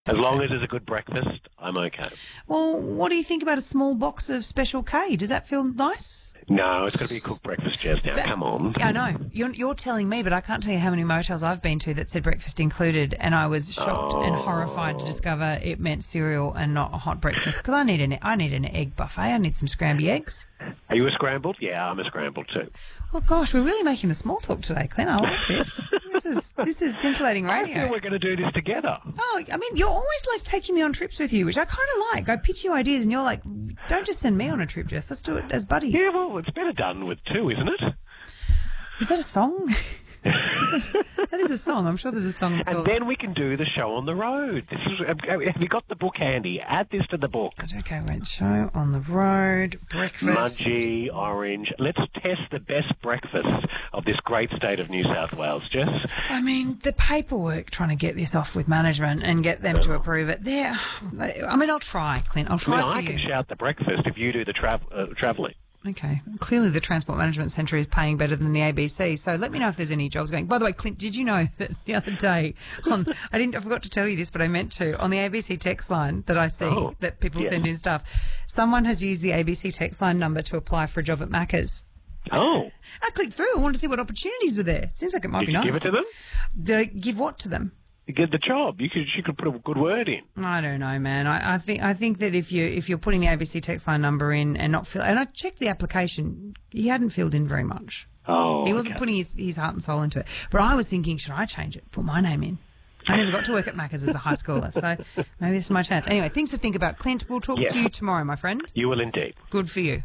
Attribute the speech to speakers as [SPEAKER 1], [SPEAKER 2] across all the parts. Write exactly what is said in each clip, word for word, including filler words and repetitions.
[SPEAKER 1] As long as it's a good breakfast, I'm okay.
[SPEAKER 2] Well, what do you think about a small box of Special K? Does that feel nice?
[SPEAKER 1] No, it's got to be a cooked breakfast, Jess. Now,
[SPEAKER 2] That-
[SPEAKER 1] come on.
[SPEAKER 2] I know. You're, you're telling me, but I can't tell you how many motels I've been to that said breakfast included, and I was shocked and horrified to discover it meant cereal and not a hot breakfast. Because I need an I need an egg buffet. I need some scrambled eggs.
[SPEAKER 1] Are you a scrambled? Yeah, I'm a scrambled too.
[SPEAKER 2] Oh gosh, we're really making the small talk today, Clint. I like this. This is this is scintillating
[SPEAKER 1] I feel
[SPEAKER 2] radio.
[SPEAKER 1] we're going to do this together.
[SPEAKER 2] Oh, I mean, you're always like taking me on trips with you, which I kind of like. I pitch you ideas, and you're like, "Don't just send me on a trip, Jess. Let's do it as buddies."
[SPEAKER 1] Yeah, well, it's better done with two, isn't it?
[SPEAKER 2] Is that a song? That is a song. I'm sure there's a song that's
[SPEAKER 1] And
[SPEAKER 2] all...
[SPEAKER 1] then we can do the show on the road. This is, have you got the book handy? Add this to the book.
[SPEAKER 2] Okay, wait. Show on the road, breakfast.
[SPEAKER 1] Mudgee, orange. Let's test the best breakfasts of this great state of New South Wales, Jess.
[SPEAKER 2] I mean, the paperwork trying to get this off with management and get them to approve it. There, I mean, I'll try, Clint. I'll
[SPEAKER 1] I
[SPEAKER 2] try
[SPEAKER 1] mean,
[SPEAKER 2] for
[SPEAKER 1] I
[SPEAKER 2] you.
[SPEAKER 1] can shout the breakfast if you do the tra- uh, travelling.
[SPEAKER 2] Okay. Clearly, the Transport Management Centre is paying better than the A B C. So let me know if there's any jobs going. By the way, Clint, did you know that the other day on I didn't I forgot to tell you this, but I meant to on the A B C text line that I see
[SPEAKER 1] Oh,
[SPEAKER 2] that people
[SPEAKER 1] yeah.
[SPEAKER 2] send in stuff. Someone has used the A B C text line number to apply for a job at Macca's.
[SPEAKER 1] Oh,
[SPEAKER 2] I clicked through. I wanted to see what opportunities were there. Seems like it might
[SPEAKER 1] did
[SPEAKER 2] be
[SPEAKER 1] you
[SPEAKER 2] nice.
[SPEAKER 1] give it to them?
[SPEAKER 2] Did I give what to them?
[SPEAKER 1] You get the job. You could, you could put a good word in.
[SPEAKER 2] I don't know, man. I, I think I think that if you if you're putting the A B C text line number in and not fill, and I checked the application, he hadn't filled in very much.
[SPEAKER 1] Oh,
[SPEAKER 2] He wasn't
[SPEAKER 1] okay.
[SPEAKER 2] putting his, his heart and soul into it. But I was thinking, should I change it? Put my name in. I never got to work at Macca's as a high schooler, so maybe this is my chance. Anyway, things to think about. Clint, we'll talk
[SPEAKER 1] Yes.
[SPEAKER 2] to you tomorrow, my friend.
[SPEAKER 1] You will indeed.
[SPEAKER 2] Good for you.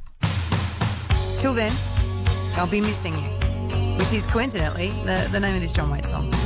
[SPEAKER 2] Till then, I'll be missing you, which is coincidentally the, the name of this John Waite song.